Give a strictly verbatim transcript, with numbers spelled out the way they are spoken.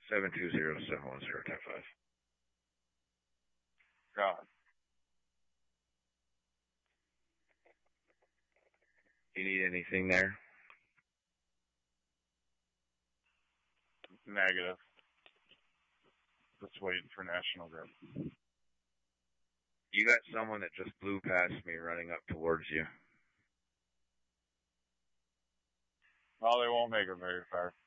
seven two zero seven one zero, type five. God. You need anything there? Negative. Just waiting for National Grid. You got someone that just blew past me running up towards you. Well, they won't make it very far.